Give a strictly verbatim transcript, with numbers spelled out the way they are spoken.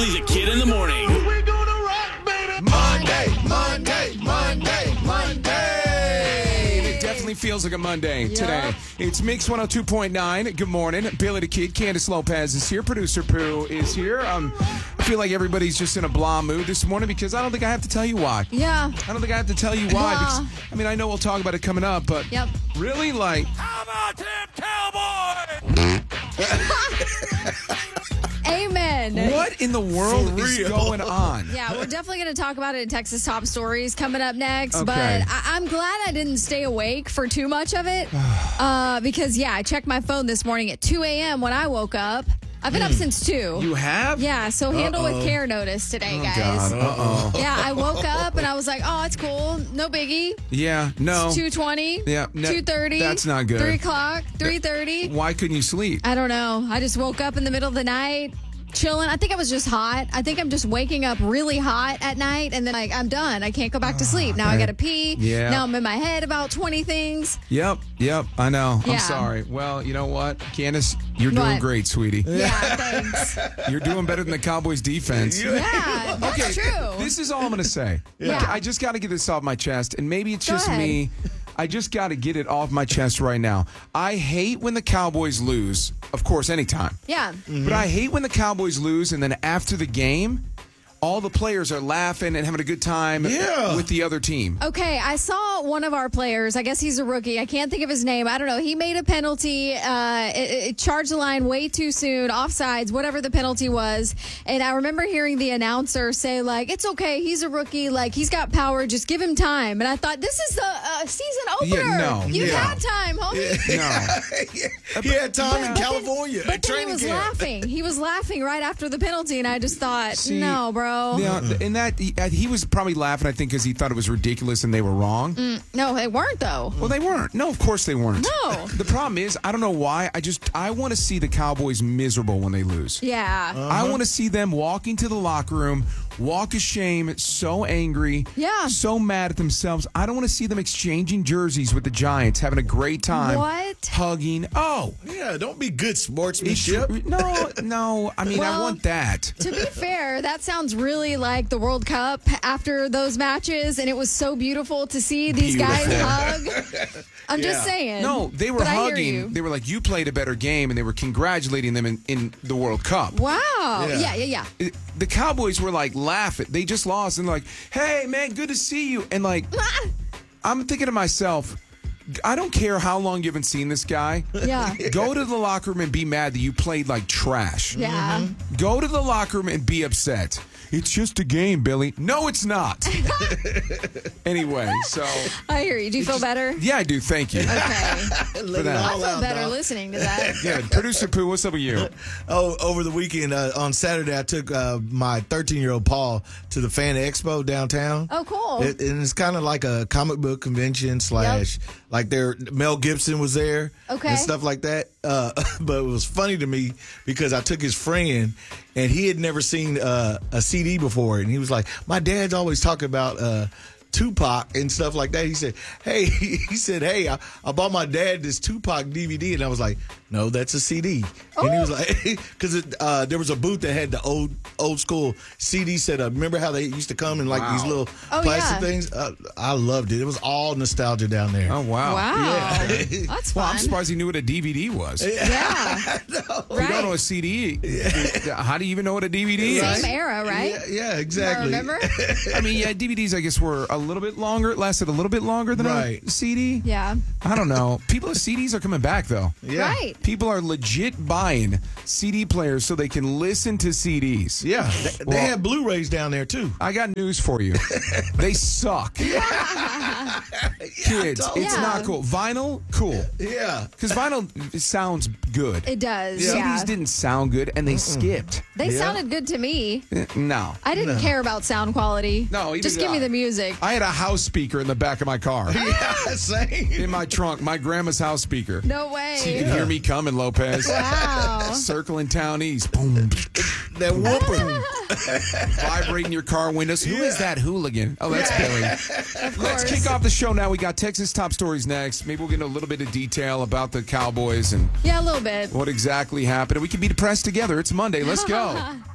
Billy the Kid in the morning. We're gonna rock, baby. Monday, Monday, Monday, Monday. It definitely feels like a Monday Yeah. today. It's Mix one oh two point nine. Good morning. Billy the Kid, Candace Lopez is here. Producer Pooh is here. Um, I feel like everybody's just in a blah mood this morning because I don't think I have to tell you why. Yeah. I don't think I have to tell you why. Blah. Because, I mean, I know we'll talk about it coming up, but Yep. really, like, How about them Cowboys? Amen. what in the world For is real. going on? Yeah, we're definitely going to talk about it in Texas Top Stories coming up next. Okay. But I- I'm glad I didn't stay awake for too much of it. uh, because, yeah, I checked my phone this morning at two a.m. when I woke up. I've been up since two. You have? Yeah, so handle Uh-oh. with care notice today, Oh, guys. God. Uh-oh. Yeah, I woke up and I was like, oh, it's cool. No biggie. Yeah, no. two twenty. Yeah, no, two thirty. that's not good. three o'clock. three thirty. Why couldn't you sleep? I don't know. I just woke up in the middle of the night, chilling. I think I was just hot. I think I'm just waking up really hot at night, and then like I'm done. I can't go back to sleep. Now I got to pee. Yeah. Now I'm in my head about twenty things. Yep, yep, I know. Yeah. I'm sorry. Well, you know what, Candace, you're doing What? great, sweetie. Yeah, thanks. You're doing better than the Cowboys defense. Yeah, that's true. This is all I'm going to say. Yeah. I just got to get this off my chest, and maybe it's Go just ahead. me. I just got to get it off my chest right now. I hate when the Cowboys lose, of course, anytime. Yeah. But I hate when the Cowboys lose, and then after the game, all the players are laughing and having a good time Yeah. with the other team. Okay, I saw one of our players. I guess he's a rookie. I can't think of his name. I don't know. He made a penalty. Uh, it, it charged the line way too soon, offsides, whatever the penalty was. And I remember hearing the announcer say, like, "It's okay. He's a rookie. Like, he's got power. Just give him time." And I thought, this is the uh, season opener. no, You've yeah. had time, homie. No. He had time in But then- California. But then he training was camp. laughing. He was laughing right after the penalty, and I just thought, See, no, bro. Yeah, and that he, uh, he was probably laughing, I think, because he thought it was ridiculous and they were wrong. No, they weren't, though. Well, they weren't. No, of course they weren't. No. The problem is, I don't know why. I just I want to see the Cowboys miserable when they lose. Yeah. I want to see them walking to the locker room, walk of shame, so angry, Yeah. so mad at themselves. I don't want to see them exchanging jerseys with the Giants, having a great time, What? hugging. Oh, Yeah, don't be good it sportsmanship. should- no, no. I mean, I Well, want that. To be fair, that sounds really like the World Cup after those matches, and it was so beautiful to see these guys Beautiful. hug. I'm just Yeah. saying. No, they were But I hear hugging. you. They were like, "You played a better game," and they were congratulating them in, in the World Cup. Wow. Yeah. Yeah, yeah, yeah. It- the Cowboys were like laughing. They just lost and like, "Hey, man, good to see you." And like, I'm thinking to myself, I don't care how long you haven't seen this guy. Yeah. Go to the locker room and be mad that you played like trash. Yeah. Go to the locker room and be upset. It's just a game, Billy. No, it's not. Anyway, so I hear you. Do you feel better? yeah, I do. Thank you. Okay. Let it that. I all feel out, better dog. listening to that. Yeah, producer Pooh, what's up with you? Oh, over the weekend uh, on Saturday, I took uh, my thirteen-year-old Paul to the Fan Expo downtown. Oh, cool. It, and it's kind of like a comic book convention slash like there. Mel Gibson was there, Okay. and stuff like that. Uh, but it was funny to me because I took his friend, and he had never seen uh, a C D before, and he was like, "My dad's always talking about." Uh, Tupac and stuff like that. He said, "Hey," he said, "Hey, I, I bought my dad this Tupac D V D," and I was like, "No, that's a C D." And he was like, "Because uh, there was a booth that had the old old school C D setup. Remember how they used to come in like Wow. these little Oh, plastic yeah. things? Uh, I loved it. It was all nostalgia down there." Oh wow. Wow. Yeah. That's Well, fun. I'm surprised he knew what a D V D was. Yeah. You don't know a Right. C D. How do you even know what a D V D Same is? era, right? Yeah, yeah, I exactly. remember? I mean, yeah, D V Ds, I guess, were a little bit longer. It lasted a little bit longer than Right. a C D. Yeah. I don't know. People, C Ds are coming back, though. Yeah. Right. People are legit buying C D players so they can listen to C Ds. Yeah, they, they Well- had Blu-rays down there too. I got news for you. They suck. Kids, it's Yeah. not cool. Vinyl, cool. Yeah, Because vinyl it sounds good. It does. Yeah. Yeah. C Ds didn't sound good, and they skipped. They Yeah. sounded good to me. Eh, No. I didn't care about sound quality. No, either Just did give me I. the music. I had a house speaker in the back of my car. yeah, same. In my trunk, my grandma's house speaker. No So you way. can hear me coming, Lopez. Wow. Circling town east. Boom. That whooper. Vibrating your car windows. Who is that hooligan? Oh, that's Billy. Of Let's course. kick off the show now. We got Texas Top Stories next. Maybe we'll get into a little bit of detail about the Cowboys and Yeah, a little bit. what exactly happened. And we can be depressed together. It's Monday. Let's go.